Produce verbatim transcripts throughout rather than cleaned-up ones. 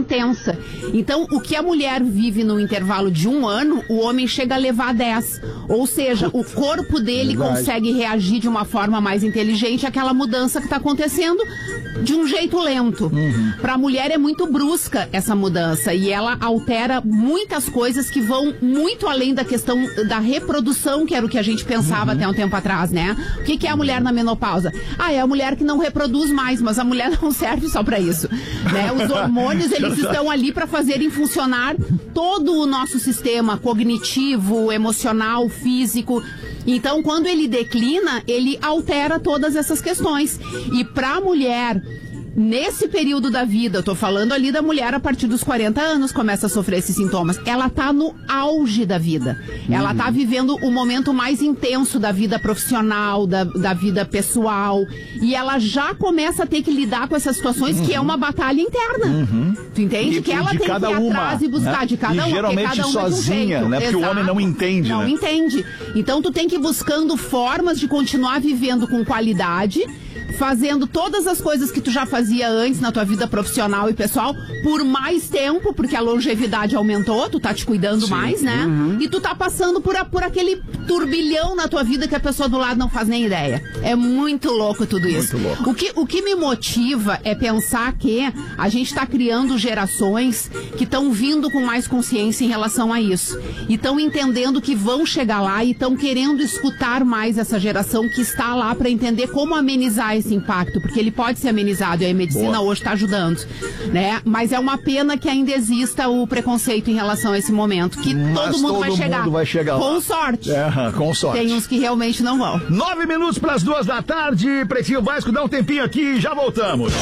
intensa. Então, o que a mulher vive no intervalo de um ano, o homem chega a levar dez. Ou seja, o corpo dele Verdade. consegue reagir de uma forma mais inteligente àquela mudança que está acontecendo de um jeito lento. Uhum. Para a mulher é muito brusca essa mudança e ela altera muitas coisas que vão muito além da questão da reprodução, que era o que a gente pensava uhum. até um tempo atrás, né? O que, que é a mulher na menopausa? Ah, é a mulher que não reproduz mais, mas a mulher não serve só para isso, né? Os hormônios, eles estão ali para fazerem funcionar todo o nosso sistema cognitivo, emocional, físico. Então, quando ele declina, ele altera todas essas questões. E para a mulher, nesse período da vida, eu tô falando ali da mulher a partir dos quarenta anos, começa a sofrer esses sintomas. Ela tá no auge da vida. Uhum. Ela tá vivendo o momento mais intenso da vida profissional, da, da vida pessoal. E ela já começa a ter que lidar com essas situações, uhum. que é uma batalha interna. Uhum. Tu entende? E, que ela tem que ir atrás uma, e buscar né? de cada e uma. geralmente cada uma sozinha, de um né? Porque Exato. o homem não entende, Não né? entende. Então tu tem que ir buscando formas de continuar vivendo com qualidade, fazendo todas as coisas que tu já fazia antes na tua vida profissional e pessoal por mais tempo, porque a longevidade aumentou, tu tá te cuidando Sim. mais, né? Uhum. E tu tá passando por, a, por aquele turbilhão na tua vida que a pessoa do lado não faz nem ideia. É muito louco tudo isso. Muito louco. O que, o que me motiva é pensar que a gente tá criando gerações que estão vindo com mais consciência em relação a isso. E estão entendendo que vão chegar lá e estão querendo escutar mais essa geração que está lá para entender como amenizar esse impacto, porque ele pode ser amenizado e a medicina Boa. hoje está ajudando, né? Mas é uma pena que ainda exista o preconceito em relação a esse momento, que Mas todo mundo todo vai chegar. Mundo vai chegar com lá. sorte. É, com sorte. Tem uns que realmente não vão. Nove minutos para as duas da tarde, Pretinho Básico, dá um tempinho aqui e já voltamos.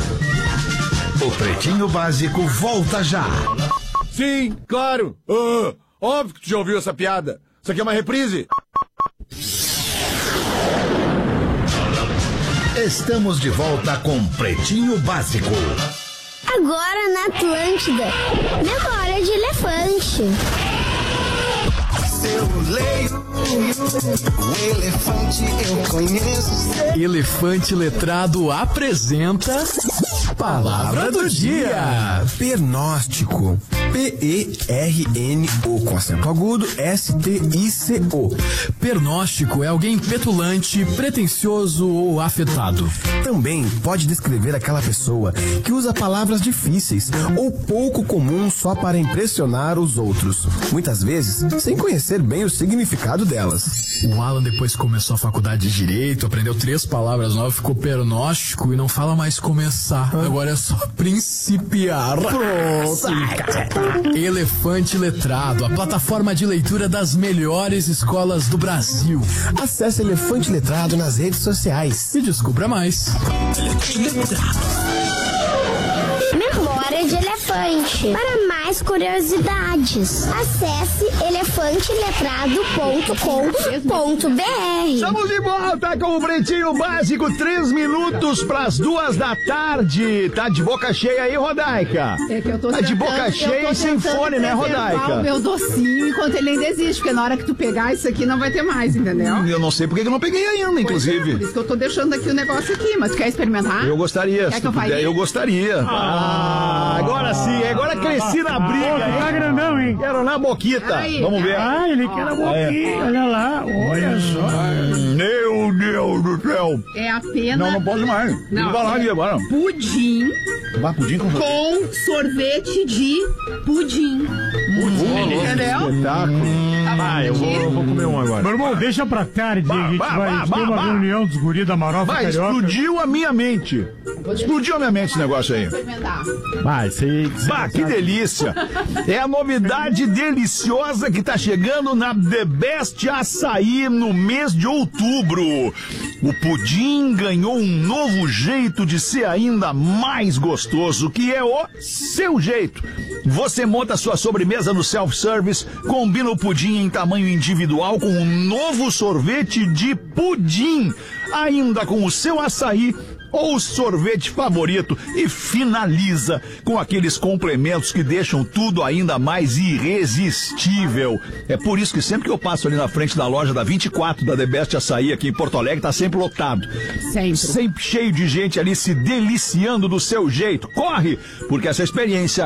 O Pretinho Básico volta já. Sim, claro. Uh, óbvio que tu já ouviu essa piada. Isso aqui é uma reprise. Estamos de volta com Pretinho Básico. Agora na Atlântida, memória de elefante. Eu leio o elefante, eu conheço. Elefante Letrado apresenta Palavra do Dia. Pernóstico. P E R N O com acento agudo, S T I C O. Pernóstico é alguém petulante, pretensioso ou afetado. Também pode descrever aquela pessoa que usa palavras difíceis ou pouco comuns só para impressionar os outros, muitas vezes sem conhecer bem o significado delas. O Alan depois começou a faculdade de Direito, aprendeu três palavras novas, ficou pernóstico e não fala mais começar. Agora é só principiar. Pronto. Elefante Letrado, a plataforma de leitura das melhores escolas do Brasil. Acesse Elefante Letrado nas redes sociais e descubra mais. Memória de elefante. Para mais curiosidades, acesse elefante letrado ponto com ponto b r. Estamos de volta com o Pretinho Básico, três minutos para as duas da tarde. Tá de boca cheia aí, Rodaica? É que eu tô Tá de tentando, boca cheia e sem fone, né, Rodaica? O meu docinho enquanto ele ainda existe, porque na hora que tu pegar isso aqui não vai ter mais, entendeu? Eu não sei porque que eu não peguei ainda, inclusive. É, por isso que eu tô deixando aqui o negócio aqui, mas tu quer experimentar? Eu gostaria. Quer se que eu tu puder, faria? eu gostaria. Ah, agora sim, agora cresci na briga. Pô, tá grandão, hein? Quero na boquita. Aí, Vamos ver. Ah, ele quer a boquinha, olha lá, olha só. Meu Deus do céu. É apenas... Não, não pode mais. Não, Não vai lá é agora. pudim Vai, pudim com sorvete. com sorvete de pudim. Pudim. Entendeu? Espetáculo. Ah, eu vou, eu vou comer um agora. Meu irmão, deixa pra tarde, Bah, a gente bah, vai bah, a gente tem bah, uma bah. reunião dos guris da Marofa Vai, Carioca. explodiu a minha mente. Explodiu a minha mente esse negócio aí. Experimentar. Vai, sei. Bah, que delícia! É a novidade deliciosa que tá chegando na The Best Açaí no mês de outubro. O pudim ganhou um novo jeito de ser ainda mais gostoso, que é o seu jeito. Você monta sua sobremesa no self-service, combina o pudim em tamanho individual com um novo sorvete de pudim, ainda com o seu açaí ou sorvete favorito e finaliza com aqueles complementos que deixam tudo ainda mais irresistível. É por isso que sempre que eu passo ali na frente da loja da vinte e quatro da The Best Açaí aqui em Porto Alegre, tá sempre lotado. Sempre. Sempre cheio de gente ali se deliciando do seu jeito. Corre, porque essa experiência